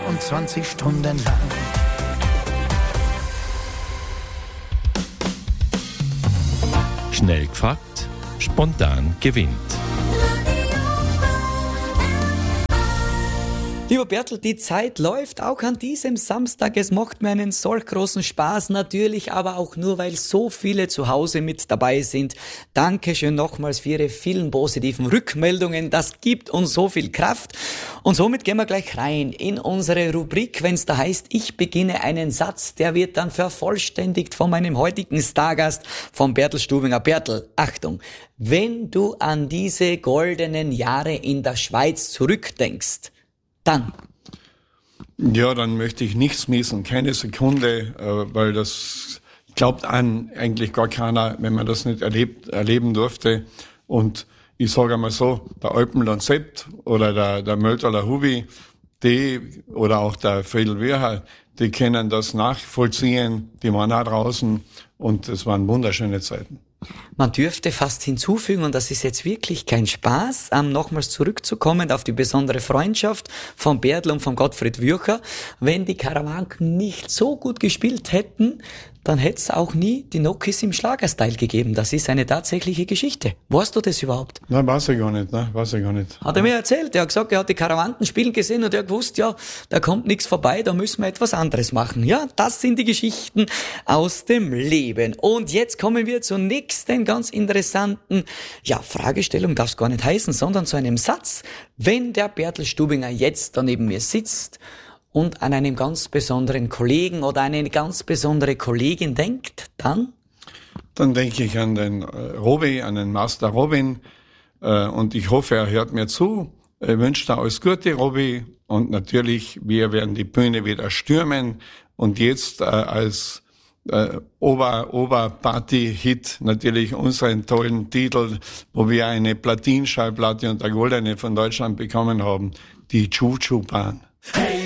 24 Stunden lang. Schnell gefragt, spontan gewinnt. Lieber Bertel, die Zeit läuft auch an diesem Samstag. Es macht mir einen solch großen Spaß, natürlich aber auch nur, weil so viele zu Hause mit dabei sind. Dankeschön nochmals für Ihre vielen positiven Rückmeldungen. Das gibt uns so viel Kraft. Und somit gehen wir gleich rein in unsere Rubrik, wenn es da heißt, ich beginne einen Satz. Der wird dann vervollständigt von meinem heutigen Stargast, von Bertel Stubinger. Bertel, Achtung, wenn du an diese goldenen Jahre in der Schweiz zurückdenkst, dann? Ja, dann möchte ich nichts missen, keine Sekunde, weil das glaubt an eigentlich gar keiner, wenn man das nicht erleben durfte. Und ich sage einmal so, der Alpenland Sepp oder der Möltaler Hubi, die oder auch der Friedel Wircher, die können das nachvollziehen, die waren auch draußen und es waren wunderschöne Zeiten. Man dürfte fast hinzufügen, und das ist jetzt wirklich kein Spaß, nochmals zurückzukommen auf die besondere Freundschaft von Bertel und von Gottfried Wircher. Wenn die Karawanken nicht so gut gespielt hätten, dann hätte es auch nie die Nokis im Schlagerstyle gegeben. Das ist eine tatsächliche Geschichte. Weißt du das überhaupt? Nein, weiß ich gar nicht. Hat er mir erzählt. Er hat gesagt, er hat die Karawanken spielen gesehen und er hat gewusst, ja, da kommt nichts vorbei, da müssen wir etwas anderes machen. Ja, das sind die Geschichten aus dem Leben. Und jetzt kommen wir zur nächsten ganz interessanten, Fragestellung darf es gar nicht heißen, sondern zu einem Satz. Wenn der Bertel Stubinger jetzt da neben mir sitzt und an einen ganz besonderen Kollegen oder eine ganz besondere Kollegin denkt, dann? Dann denke ich an den Robi, an den Master Robin, und ich hoffe, er hört mir zu. Ich wünsche dir alles Gute, Robi, und natürlich, wir werden die Bühne wieder stürmen und jetzt als Oberparty-Hit natürlich unseren tollen Titel, wo wir eine Platinschallplatte und eine goldene von Deutschland bekommen haben, die Chuchu-Bahn. Hey!